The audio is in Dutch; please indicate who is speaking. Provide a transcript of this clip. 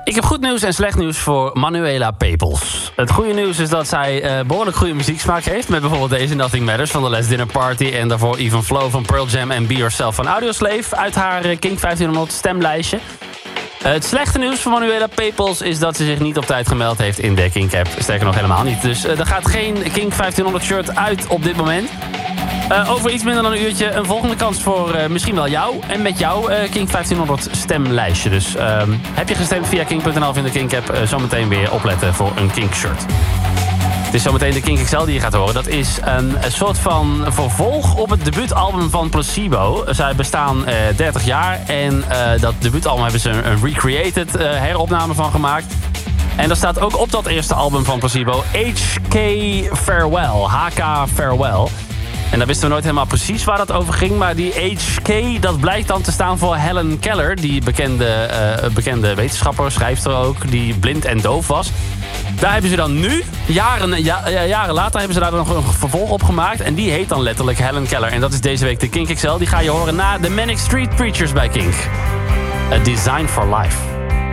Speaker 1: Ik heb goed nieuws en slecht nieuws voor Manuela Peoples. Het goede nieuws is dat zij behoorlijk goede muzieksmaak heeft... met bijvoorbeeld deze Nothing Matters van The Last Dinner Party... en daarvoor Even Flow van Pearl Jam en Be Yourself van Audioslave... uit haar Kink 1500 stemlijstje. Het slechte nieuws voor Manuela Peoples is dat ze zich niet op tijd gemeld heeft in de Kink-app. Sterker nog helemaal niet. Dus er gaat geen Kink 1500 shirt uit op dit moment. Over iets minder dan een uurtje een volgende kans voor misschien wel jou. En met jou Kink 1500 stemlijstje. Dus heb je gestemd via kink.nl of in de Kink-app... zometeen weer opletten voor een Kink-shirt. Het is zometeen de Kink XL die je gaat horen. Dat is een soort van vervolg op het debuutalbum van Placebo. Zij bestaan 30 jaar en dat debuutalbum hebben ze een recreated heropname van gemaakt. En daar staat ook op dat eerste album van Placebo HK Farewell. HK Farewell. En daar wisten we nooit helemaal precies waar dat over ging. Maar die HK, dat blijkt dan te staan voor Helen Keller. Die bekende wetenschapper, schrijfster ook. Die blind en doof was. Daar hebben ze dan nu, jaren later, hebben ze daar nog een vervolg op gemaakt. En die heet dan letterlijk Helen Keller. En dat is deze week de Kink XL. Die ga je horen na de Manic Street Preachers bij Kink. A Design for Life.